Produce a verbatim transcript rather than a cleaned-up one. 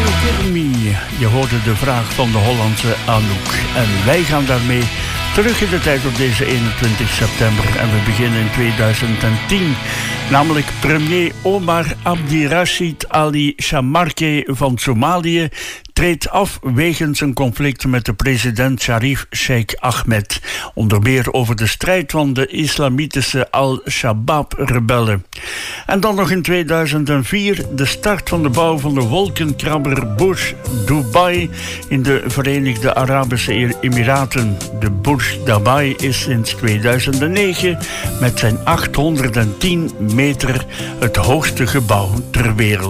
you kidding me? Je hoorde de vraag van de Hollandse Anouk. En wij gaan daarmee terug in de tijd op deze eenentwintig september. En we beginnen in tweeduizend tien. Namelijk premier Omar Abdirashid Ali Shamarke van Somalië treedt af wegens een conflict met de president Sharif Sheikh Ahmed. Onder meer over de strijd van de islamitische Al-Shabaab-rebellen. En dan nog in tweeduizend vier de start van de bouw van de wolkenkrabber Burj Dubai in de Verenigde Arabische Emiraten. De Burj Dubai is sinds tweeduizend negen met zijn achthonderdtien meter het hoogste gebouw ter wereld.